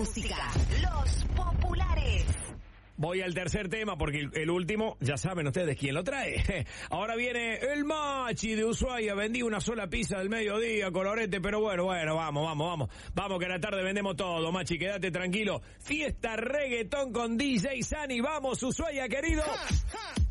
música. Los populares. Voy al tercer tema porque el último, ya saben ustedes quién lo trae. Ahora viene el Machi de Ushuaia. Vendí una sola pizza del mediodía, colorete, pero bueno, vamos. Vamos que a la tarde vendemos todo, Machi, quédate tranquilo. Fiesta reggaetón con DJ Sani. Vamos, Ushuaia, querido.